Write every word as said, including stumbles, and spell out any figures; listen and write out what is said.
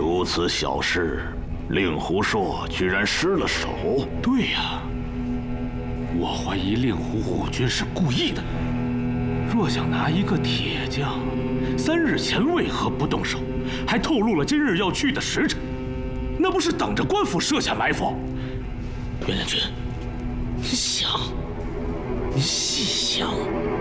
如此小事，令狐硕居然失了手。 对呀，我怀疑令狐虎军是故意的。若想拿一个铁匠，三日前为何不动手，还透露了今日要去的时辰？那不是等着官府设下埋伏？ 袁将军，你想，你细想。